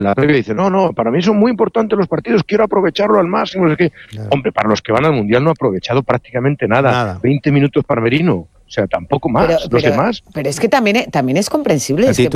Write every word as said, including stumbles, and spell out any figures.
la previa dice, no, no, para mí son muy importantes los partidos, quiero aprovecharlo al máximo. Es que, claro. Hombre, para los que van al Mundial no ha aprovechado prácticamente nada. nada. veinte minutos para Merino, o sea, tampoco más, pero, no pero, sé más. Pero es que también, también es comprensible. Es que